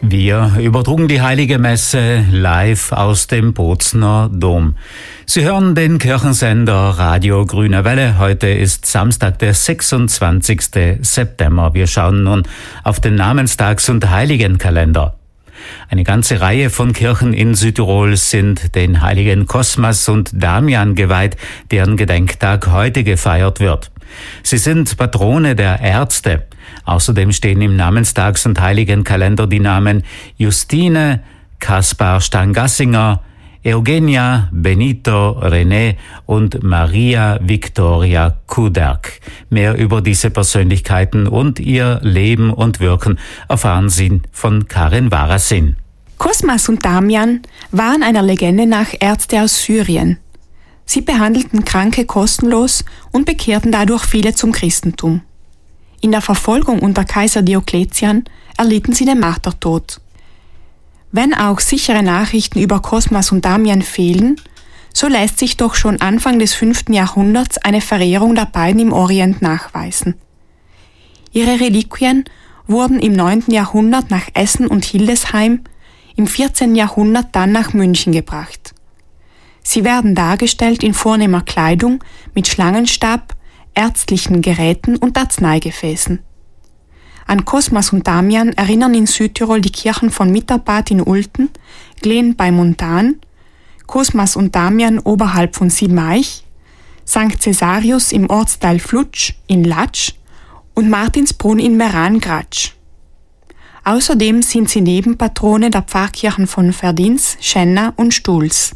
Wir übertrugen die Heilige Messe live aus dem Bozner Dom. Sie hören den Kirchensender Radio Grüne Welle. Heute ist Samstag, der 26. September. Wir schauen nun auf den Namenstags- und Heiligenkalender. Eine ganze Reihe von Kirchen in Südtirol sind den Heiligen Cosmas und Damian geweiht, deren Gedenktag heute gefeiert wird. Sie sind Patrone der Ärzte. Außerdem stehen im Namenstags- und Heiligenkalender die Namen Justine, Kaspar Stangassinger, Eugenia, Benito, René und Maria Victoria Kuderk. Mehr über diese Persönlichkeiten und ihr Leben und Wirken erfahren Sie von Karin Warasin. Cosmas und Damian waren einer Legende nach Ärzte aus Syrien. Sie behandelten Kranke kostenlos und bekehrten dadurch viele zum Christentum. In der Verfolgung unter Kaiser Diokletian erlitten sie den Martertod. Wenn auch sichere Nachrichten über Cosmas und Damian fehlen, so lässt sich doch schon Anfang des 5. Jahrhunderts eine Verehrung der beiden im Orient nachweisen. Ihre Reliquien wurden im 9. Jahrhundert nach Essen und Hildesheim, im 14. Jahrhundert dann nach München gebracht. Sie werden dargestellt in vornehmer Kleidung mit Schlangenstab, ärztlichen Geräten und Arzneigefäßen. An Cosmas und Damian erinnern in Südtirol die Kirchen von Mitterbad in Ulten, Glen bei Montan, Cosmas und Damian oberhalb von Siebeneich, St. Cäsarius im Ortsteil Flutsch in Latsch und Martinsbrunn in Meran-Gratsch. Außerdem sind sie Nebenpatrone der Pfarrkirchen von Verdins, Schenna und Stuhls.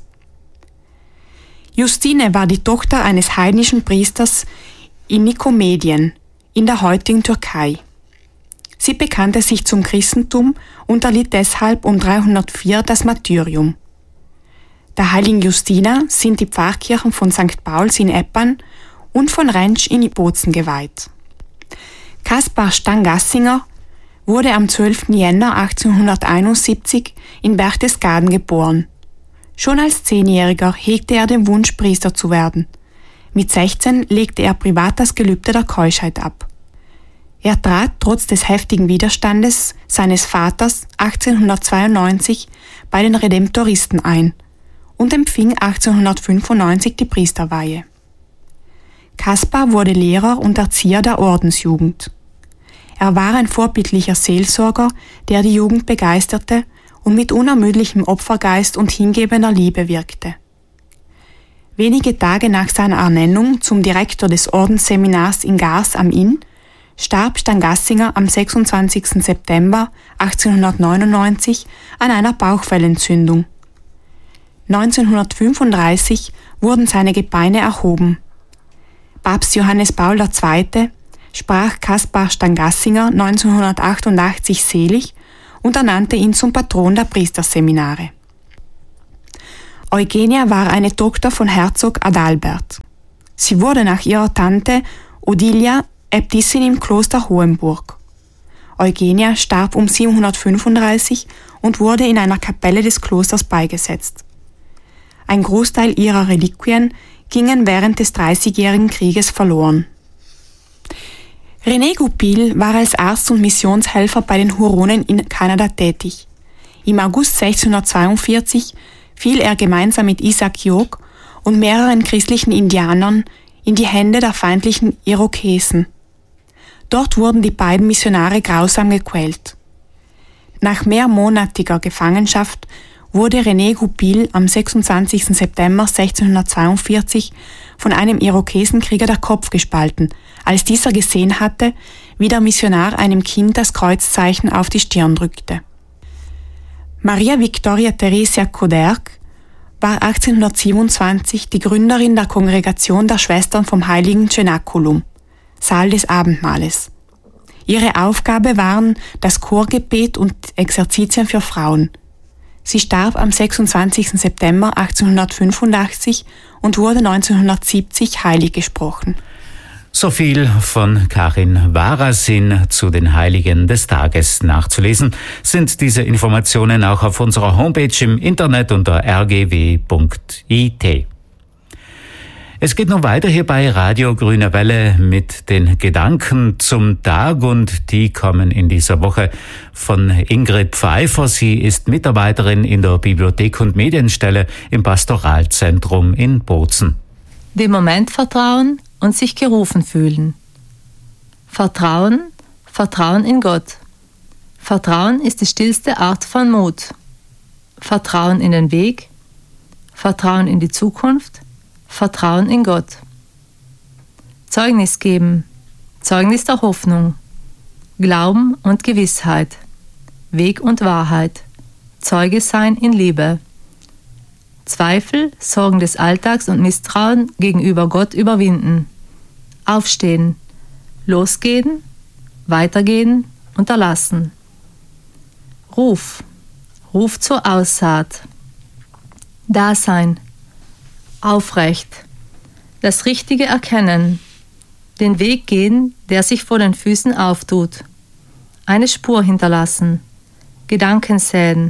Justine war die Tochter eines heidnischen Priesters in Nikomedien, in der heutigen Türkei. Sie bekannte sich zum Christentum und erlitt deshalb um 304 das Martyrium. Der heiligen Justina sind die Pfarrkirchen von St. Pauls in Eppan und von Rentsch in Bozen geweiht. Kaspar Stangassinger wurde am 12. Jänner 1871 in Berchtesgaden geboren. Schon als 10-Jähriger hegte er den Wunsch, Priester zu werden. Mit 16 legte er privat das Gelübde der Keuschheit ab. Er trat trotz des heftigen Widerstandes seines Vaters 1892 bei den Redemptoristen ein und empfing 1895 die Priesterweihe. Kaspar wurde Lehrer und Erzieher der Ordensjugend. Er war ein vorbildlicher Seelsorger, der die Jugend begeisterte und mit unermüdlichem Opfergeist und hingebender Liebe wirkte. Wenige Tage nach seiner Ernennung zum Direktor des Ordensseminars in Gars am Inn starb Stangassinger am 26. September 1899 an einer Bauchfellentzündung. 1935 wurden seine Gebeine erhoben. Papst Johannes Paul II. Sprach Kaspar Stangassinger 1988 selig und ernannte ihn zum Patron der Priesterseminare. Eugenia war eine Tochter von Herzog Adalbert. Sie wurde nach ihrer Tante Odilia Äbtissin im Kloster Hohenburg. Eugenia starb um 735 und wurde in einer Kapelle des Klosters beigesetzt. Ein Großteil ihrer Reliquien gingen während des 30-jährigen Krieges verloren. René Goupil war als Arzt und Missionshelfer bei den Huronen in Kanada tätig. Im August 1642 fiel er gemeinsam mit Isaac Jogues und mehreren christlichen Indianern in die Hände der feindlichen Irokesen. Dort wurden die beiden Missionare grausam gequält. Nach mehrmonatiger Gefangenschaft wurde René Goupil am 26. September 1642 von einem Irokesenkrieger der Kopf gespalten, als dieser gesehen hatte, wie der Missionar einem Kind das Kreuzzeichen auf die Stirn drückte. Maria Victoria Theresia Kuderk war 1827 die Gründerin der Kongregation der Schwestern vom Heiligen Cenaculum, Saal des Abendmahles. Ihre Aufgabe waren das Chorgebet und Exerzitien für Frauen. Sie starb am 26. September 1885 und wurde 1970 heilig gesprochen. So viel von Karin Warasin zu den Heiligen des Tages. Nachzulesen sind diese Informationen auch auf unserer Homepage im Internet unter rgw.it. Es geht nun weiter hier bei Radio Grüne Welle mit den Gedanken zum Tag und die kommen in dieser Woche von Ingrid Pfeiffer. Sie ist Mitarbeiterin in der Bibliothek und Medienstelle im Pastoralzentrum in Bozen. Dem Moment vertrauen und sich gerufen fühlen. Vertrauen in Gott. Vertrauen ist die stillste Art von Mut. Vertrauen in den Weg, Vertrauen in die Zukunft, Vertrauen in Gott. Zeugnis geben, Zeugnis der Hoffnung, Glauben und Gewissheit, Weg und Wahrheit, Zeuge sein in Liebe. Zweifel, Sorgen des Alltags und Misstrauen gegenüber Gott überwinden. Aufstehen, losgehen, weitergehen, unterlassen. Ruf zur Aussaat. Dasein, aufrecht, das Richtige erkennen, den Weg gehen, der sich vor den Füßen auftut, eine Spur hinterlassen, Gedanken säen,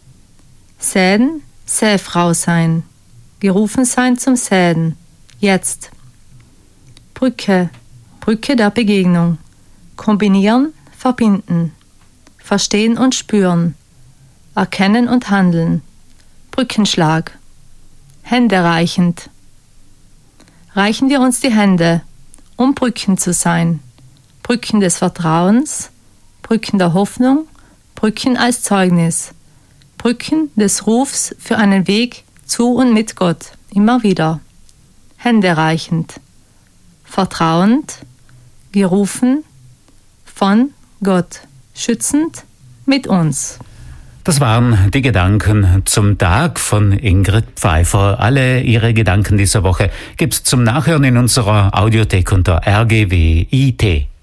Säfrau sein, gerufen sein zum Säen, jetzt. Brücke der Begegnung, kombinieren, verbinden, verstehen und spüren, erkennen und handeln, Brückenschlag, Hände reichend. Reichen wir uns die Hände, um Brücken zu sein, Brücken des Vertrauens, Brücken der Hoffnung, Brücken als Zeugnis, Brücken des Rufs für einen Weg zu und mit Gott, immer wieder. Hände reichend, vertrauend, gerufen, von Gott, schützend mit uns. Das waren die Gedanken zum Tag von Ingrid Pfeiffer. Alle ihre Gedanken dieser Woche gibt's zum Nachhören in unserer Audiothek unter rgw.it.